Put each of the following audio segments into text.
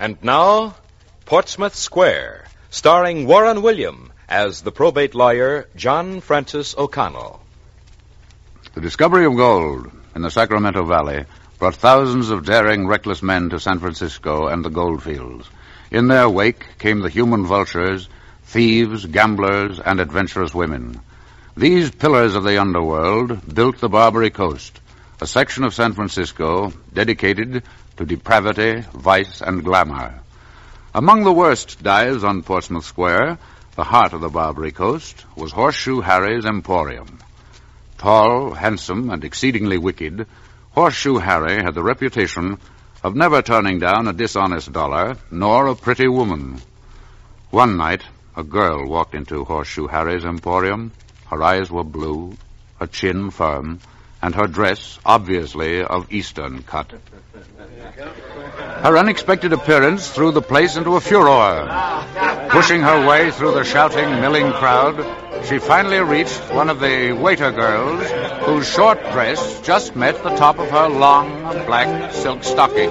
And now, Portsmouth Square, starring Warren William as the probate lawyer John Francis O'Connell. The discovery of gold in the Sacramento Valley brought thousands of daring, reckless men to San Francisco and the gold fields. In their wake came the human vultures, thieves, gamblers, and adventurous women. These pillars of the underworld built the Barbary Coast, a section of San Francisco dedicated to depravity, vice, and glamour. Among the worst dives on Portsmouth Square, the heart of the Barbary Coast, was Horseshoe Harry's Emporium. Tall, handsome, and exceedingly wicked, Horseshoe Harry had the reputation of never turning down a dishonest dollar, nor a pretty woman. One night, a girl walked into Horseshoe Harry's Emporium. Her eyes were blue, her chin firm, and her dress obviously of Eastern cut. Her unexpected appearance threw the place into a furor. Pushing her way through the shouting, milling crowd, she finally reached one of the waiter girls whose short dress just met the top of her long black silk stocking.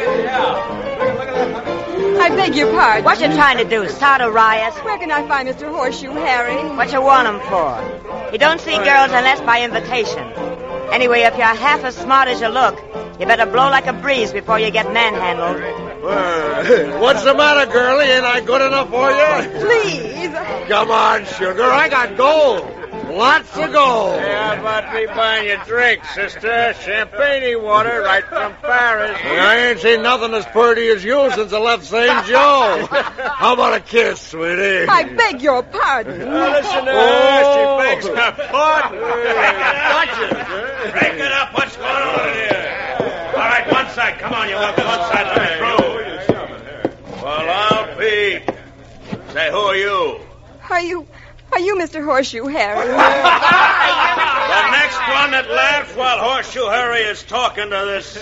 I beg your pardon. What you trying to do, start a riot? Where can I find Mr. Horseshoe Harry? What you want him for? You don't see girls unless by invitation. Anyway, if you're half as smart as you look, you better blow like a breeze before you get manhandled. What's the matter, girlie? Ain't I good enough for you? Please. Come on, sugar. I got gold. Lots of gold. Hey, how about me buying you drinks, sister? Champagne water right from Paris. I ain't seen nothing as pretty as you since I left St. Joe. How about a kiss, sweetie? I beg your pardon. Listen to her. She begs her pardon. Gotcha. Break it up. What's going on here? All right, one side. Come on, you walk to one side. Let me through. Well, I'll be. Say, who are you? Are you Mr. Horseshoe Harry? The next one that laughs while Horseshoe Harry is talking to this